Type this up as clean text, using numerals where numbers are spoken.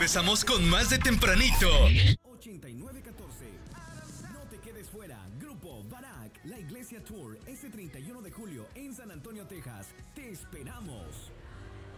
regresamos con más de Tempranito. 8914. No te quedes fuera. Grupo Barak, la Iglesia Tour, este 31 de julio en San Antonio, Texas. Te esperamos.